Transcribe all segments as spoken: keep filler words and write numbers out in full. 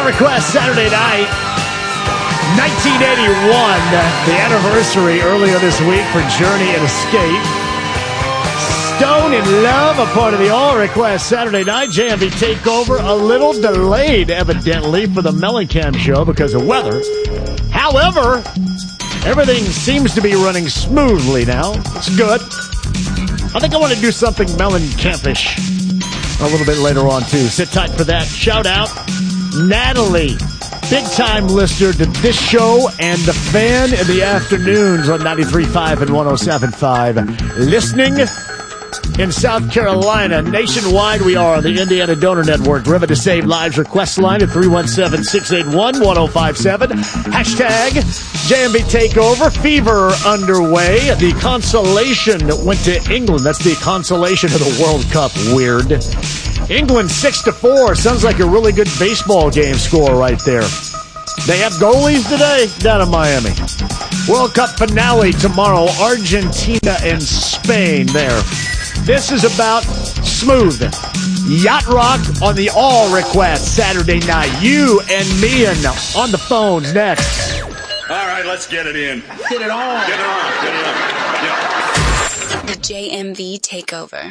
All Request Saturday night, nineteen eighty-one, the anniversary earlier this week for Journey and Escape. Stone in Love, a part of the All Request Saturday night. J M V Takeover, a little delayed, evidently, for the Mellencamp show because of weather. However, everything seems to be running smoothly now. It's good. I think I want to do something Mellencampish a little bit later on, too. Sit tight for that. Shout out, Natalie. Big-time listener to this show and the fan in the afternoons on ninety-three point five and one oh seven point five. Listening in South Carolina. Nationwide, we are on the Indiana Donor Network. River to Save Lives request line at three one seven, six eight one, one oh five seven. Hashtag J M V Takeover. Fever underway. The consolation went to England. That's the consolation of the World Cup. Weird. England six to four. Sounds like a really good baseball game score right there. They have goalies today down in Miami. World Cup finale tomorrow. Argentina and Spain there. This is about smooth yacht rock on the All Request Saturday night. You and me and on the phones next. All right, let's get it in. Get it on. Get it on. Get it on. Yeah. The J M V Takeover.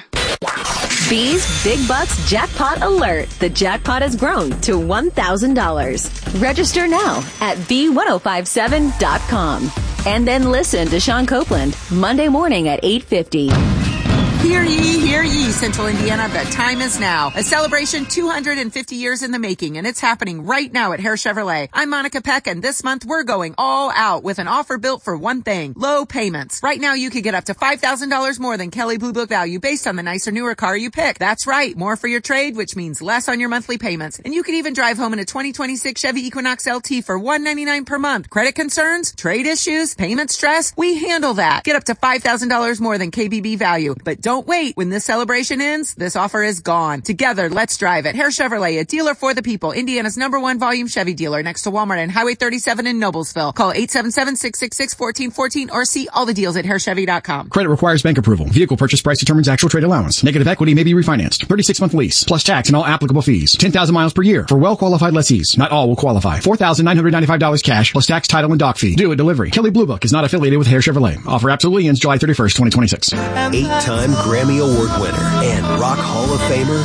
Bees Big Bucks Jackpot Alert. The jackpot has grown to one thousand dollars. Register now at B ten fifty-seven dot com. And then listen to Sean Copeland Monday morning at eight fifty. Hear ye, hear ye, Central Indiana. The time is now. A celebration two hundred fifty years in the making, and it's happening right now at Hare Chevrolet. I'm Monica Peck, and this month we're going all out with an offer built for one thing: low payments. Right now you could get up to five thousand dollars more than Kelley Blue Book value based on the nicer, newer car you pick. That's right, more for your trade, which means less on your monthly payments. And you could even drive home in a twenty twenty-six Chevy Equinox L T for one hundred ninety-nine dollars per month. Credit concerns, trade issues, payment stress, we handle that. Get up to five thousand dollars more than K B B value. But don't wait. When this celebration ends, this offer is gone. Together, let's drive it. Hare Chevrolet, a dealer for the people. Indiana's number one volume Chevy dealer next to Walmart and Highway thirty-seven in Noblesville. Call eight seven seven, six six six, one four one four or see all the deals at hare chevy dot com. Credit requires bank approval. Vehicle purchase price determines actual trade allowance. Negative equity may be refinanced. thirty-six month lease, plus tax and all applicable fees. ten thousand miles per year for well-qualified lessees. Not all will qualify. four thousand nine hundred ninety-five dollars cash, plus tax, title, and dock fee. Due at delivery. Kelley Blue Book is not affiliated with Hare Chevrolet. Offer absolutely ends July thirty-first, twenty twenty-six. Eight-time Grammy Award winner and Rock Hall of Famer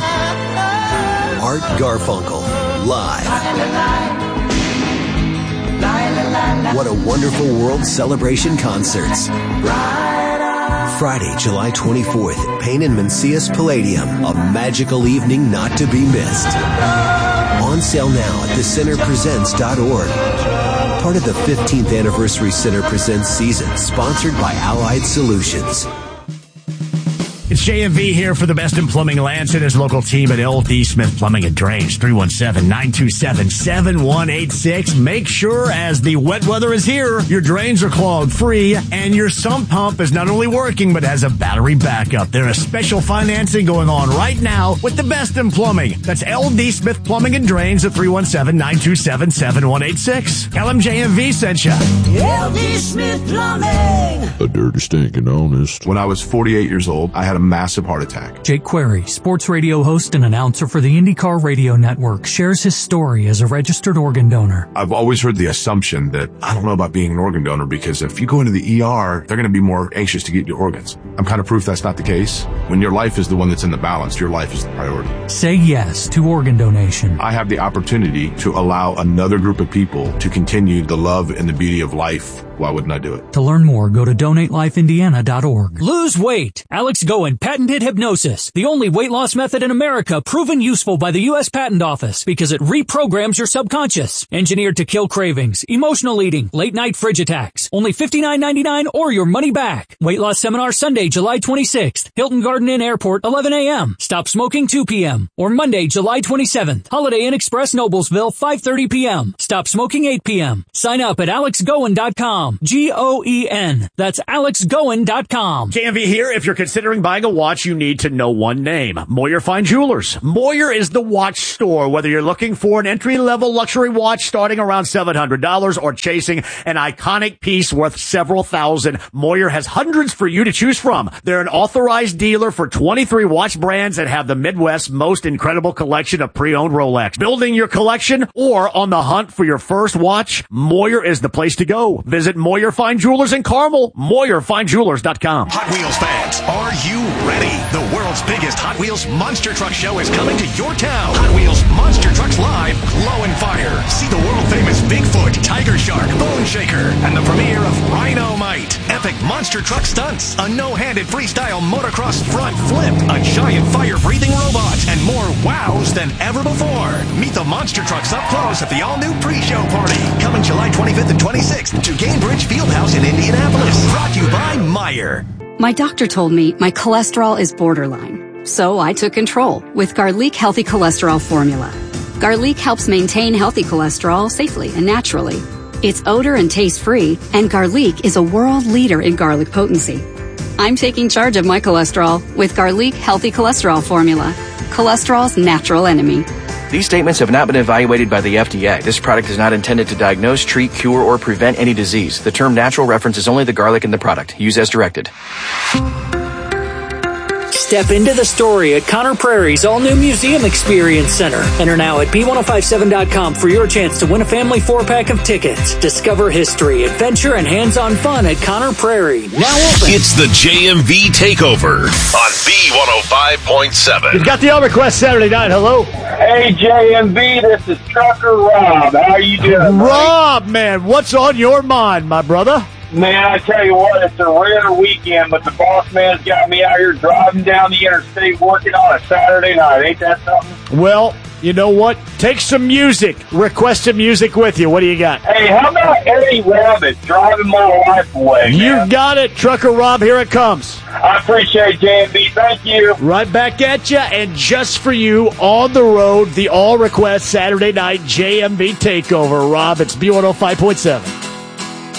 Art Garfunkel, live. What a Wonderful World Celebration Concerts. Friday, July twenty-fourth, Payne and Mancias Palladium, a magical evening not to be missed. On sale now at the center presents dot org. Part of the fifteenth anniversary Center Presents season, sponsored by Allied Solutions. It's J M V here for the best in plumbing. Lance and his local team at L D Smith Plumbing and Drains. three one seven, nine two seven, seven one eight six. Make sure as the wet weather is here, your drains are clogged free and your sump pump is not only working but has a battery backup. There is special financing going on right now with the best in plumbing. That's L D Smith Plumbing and Drains at three one seven, nine two seven, seven one eight six. Tell them J M V sent you. L D Smith Plumbing. A dirty, stinking honest. When I was forty-eight years old, I had a massive heart attack. Jake Query, sports radio host and announcer for the IndyCar Radio Network, shares his story as a registered organ donor. I've always heard the assumption that I don't know about being an organ donor because if you go into the E R, they're going to be more anxious to get your organs. I'm kind of proof that's not the case. When your life is the one that's in the balance, your life is the priority. Say yes to organ donation. I have the opportunity to allow another group of people to continue the love and the beauty of life. Why wouldn't I do it? To learn more, go to donate life indiana dot org. Lose weight. Alex Goen patented hypnosis, the only weight loss method in America proven useful by the U S Patent Office because it reprograms your subconscious. Engineered to kill cravings, emotional eating, late night fridge attacks. Only fifty-nine ninety-nine or your money back. Weight loss seminar Sunday, July twenty-sixth. Hilton Garden Inn Airport, eleven a.m. Stop smoking two p.m. Or Monday, July twenty-seventh. Holiday Inn Express Noblesville, five thirty p.m. Stop smoking eight p.m. Sign up at alex goen dot com. com. G O E N. That's alex goen dot com. J M V here. If you're considering buying a watch, you need to know one name. Moyer Fine Jewelers. Moyer is the watch store. Whether you're looking for an entry-level luxury watch starting around seven hundred dollars or chasing an iconic piece worth several thousand, Moyer has hundreds for you to choose from. They're an authorized dealer for twenty-three watch brands and have the Midwest's most incredible collection of pre-owned Rolex. Building your collection or on the hunt for your first watch, Moyer is the place to go. Visit Moyer Fine Jewelers in Carmel, moyer fine jewelers dot com. Hot Wheels fans, are you ready? The world's biggest Hot Wheels Monster Truck Show is coming to your town. Hot Wheels Monster Trucks Live, Glow and Fire. See the world-famous Bigfoot, Tiger Shark, Bone Shaker, and the premiere of Rhino-Mite. Epic monster truck stunts, a no-handed freestyle motocross front flip, a giant fire-breathing robot, and more wows than ever before. Meet the monster trucks up close at the all-new pre-show party, coming July twenty-fifth and twenty-sixth to Gainbridge Fieldhouse in Indianapolis. Brought to you by Meyer. My doctor told me my cholesterol is borderline, so I took control with Garlic Healthy Cholesterol Formula. Garlic helps maintain healthy cholesterol safely and naturally. It's odor and taste-free, and Garlic is a world leader in garlic potency. I'm taking charge of my cholesterol with Garlic Healthy Cholesterol Formula, cholesterol's natural enemy. These statements have not been evaluated by the F D A. This product is not intended to diagnose, treat, cure, or prevent any disease. The term natural references only the garlic in the product. Use as directed. Step into the story at Conner Prairie's all-new Museum Experience Center. Enter now at B ten fifty-seven dot com for your chance to win a family four-pack of tickets. Discover history, adventure, and hands-on fun at Conner Prairie. Now open. It's the J M V Takeover on B one oh five point seven. You've got the All Request Saturday night. Hello. Hey, J M V, this is Trucker Rob. How you doing, Rob, buddy? Man, what's on your mind, my brother? Man, I tell you what, it's a rare weekend, but the boss man's got me out here driving down the interstate working on a Saturday night. Ain't that something? Well, you know what? Take some music. Request some music with you. What do you got? Hey, how about Eddie Rabbit, Driving My Life Away, man? You got it, Trucker Rob. Here it comes. I appreciate it, J M V. Thank you. Right back at you, and just for you, on the road, the All Request Saturday night J M V Takeover. Rob, it's B one oh five point seven.